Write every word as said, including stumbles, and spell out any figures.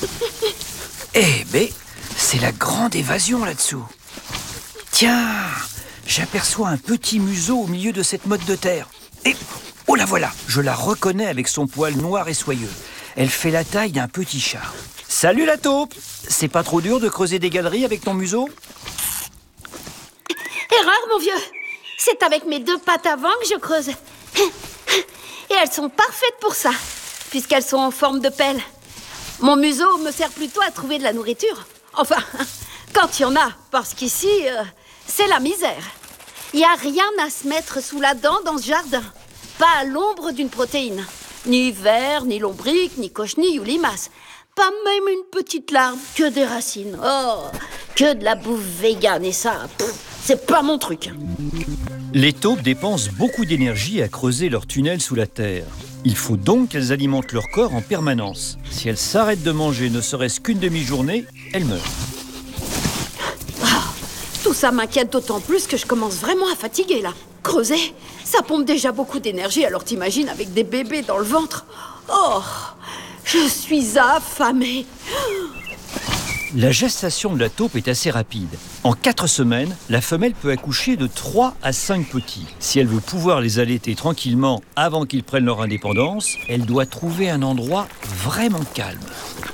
Eh ben, c'est la grande évasion là-dessous. Tiens, j'aperçois un petit museau au milieu de cette motte de terre. Et, oh la voilà, je la reconnais avec son poil noir et soyeux. Elle fait la taille d'un petit chat. Salut la taupe! C'est pas trop dur de creuser des galeries avec ton museau? Erreur, mon vieux. C'est avec mes deux pattes avant que je creuse. Et elles sont parfaites pour ça, puisqu'elles sont en forme de pelle. Mon museau me sert plutôt à trouver de la nourriture. Enfin, quand il y en a, parce qu'ici, euh, c'est la misère. Il n'y a rien à se mettre sous la dent dans ce jardin. Pas à l'ombre d'une protéine. Ni vers, ni lombric, ni cochenille ou limace. Pas même une petite larve, que des racines. Oh, que de la bouffe végane et ça, pff, c'est pas mon truc. Les taupes dépensent beaucoup d'énergie à creuser leur tunnel sous la terre. Il faut donc qu'elles alimentent leur corps en permanence. Si elles s'arrêtent de manger ne serait-ce qu'une demi-journée, elles meurent. Oh, tout ça m'inquiète d'autant plus que je commence vraiment à fatiguer là. Creuser, ça pompe déjà beaucoup d'énergie, alors t'imagines avec des bébés dans le ventre. Oh, je suis affamée. La gestation de la taupe est assez rapide. En quatre semaines, la femelle peut accoucher de trois à cinq petits. Si elle veut pouvoir les allaiter tranquillement avant qu'ils prennent leur indépendance, elle doit trouver un endroit vraiment calme.